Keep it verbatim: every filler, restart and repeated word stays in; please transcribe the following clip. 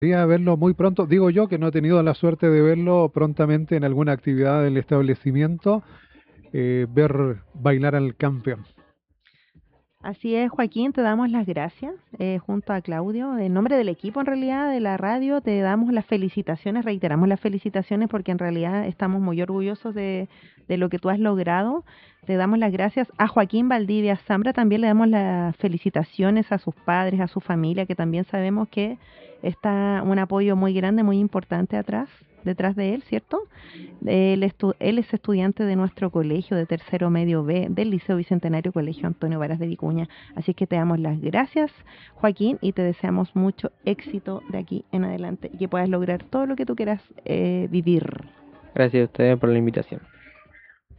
Quería verlo muy pronto. Digo yo que no he tenido la suerte de verlo prontamente en alguna actividad del establecimiento, eh, ver bailar al campeón. Así es, Joaquín, te damos las gracias eh, junto a Claudio. En nombre del equipo, en realidad, de la radio, te damos las felicitaciones, reiteramos las felicitaciones porque en realidad estamos muy orgullosos de, de lo que tú has logrado. Te damos las gracias a Joaquín Valdivia Zambra, también le damos las felicitaciones a sus padres, a su familia, que también sabemos que está un apoyo muy grande, muy importante atrás, detrás de él, ¿cierto? Él, estu- él es estudiante de nuestro colegio de tercero medio B del Liceo Bicentenario Colegio Antonio Varas de Vicuña. Así que te damos las gracias, Joaquín, y te deseamos mucho éxito de aquí en adelante y que puedas lograr todo lo que tú quieras eh, vivir. Gracias a ustedes por la invitación.